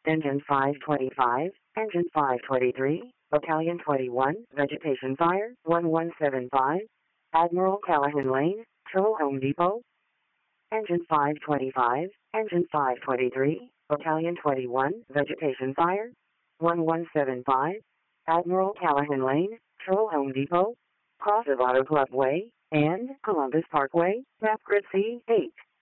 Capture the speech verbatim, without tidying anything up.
Engine five twenty-five, Engine five twenty-three, Battalion twenty-one, Vegetation Fire, one one seven five, Admiral Callahan Lane, Troll Home Depot. Engine five twenty-five, Engine five twenty-three, Battalion twenty-one, Vegetation Fire, one one seven five, Admiral Callahan Lane, Troll Home Depot, Cross of Auto Club Way, and Columbus Parkway, Map Grid C eight.